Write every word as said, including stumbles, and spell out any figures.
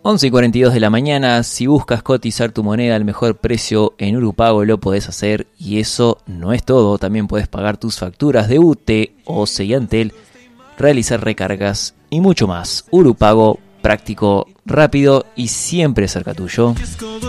once y cuarenta y dos de la mañana, si buscas cotizar tu moneda al mejor precio en Urupago lo podés hacer, y eso no es todo, también podés pagar tus facturas de U T, O C E y Antel, realizar recargas y mucho más. Urupago, práctico, rápido y siempre cerca tuyo.